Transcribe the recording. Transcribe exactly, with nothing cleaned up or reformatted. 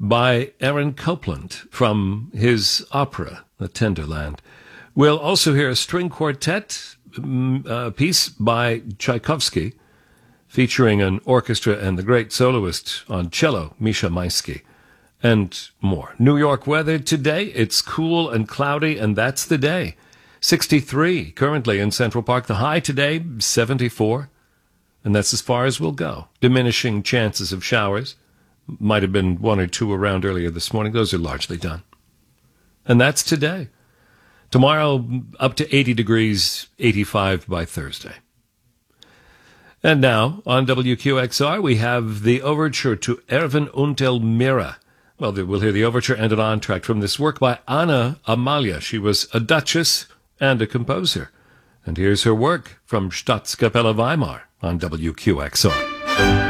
by Aaron Copland from his opera, The Tenderland. We'll also hear a string quartet uh, piece by Tchaikovsky, featuring an orchestra and the great soloist on cello, Misha Maisky, and more. New York weather today, it's cool and cloudy, and that's the day. sixty-three currently in Central Park. The high today, seventy-four, and that's as far as we'll go. Diminishing chances of showers. Might have been one or two around earlier this morning. Those are largely done. And that's today. Tomorrow, up to eighty degrees, eighty-five by Thursday. And now, on W Q X R, we have the overture to Erwin und Elmira. Well, we'll hear the overture and an entr'acte from this work by Anna Amalia. She was a duchess and a composer. And here's her work from Staatskapelle Weimar on W Q X R.